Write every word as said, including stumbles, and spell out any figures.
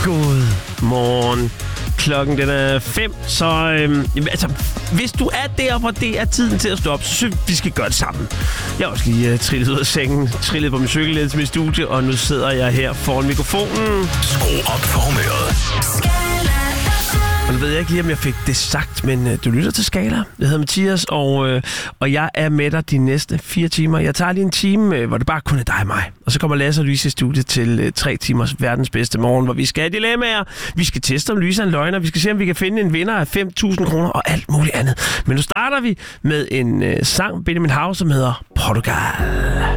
God morgen. Klokken den er fem, så øhm, altså, hvis du er der, hvor det er tiden til at stå op, så synes vi skal gøre det sammen. Jeg har også lige uh, trillet ud af sengen, trillet på min cykel lidt til mit studie, og nu sidder jeg her foran mikrofonen. Skru op for humøret. Og nu ved jeg ikke lige, om jeg fik det sagt, men øh, du lytter til Skala. Jeg hedder Mathias, og, øh, og jeg er med dig de næste fire timer. Jeg tager lige en time, øh, hvor det bare kun er dig og mig. Og så kommer Lasse og Louise i studiet til øh, tre timers verdens bedste morgen, hvor vi skal have dilemmaer. Vi skal teste, om Louise er en løgner. Vi skal se, om vi kan finde en vinder af fem tusind kroner og alt muligt andet. Men nu starter vi med en øh, sang, Benjamin Hav, som hedder Portugal.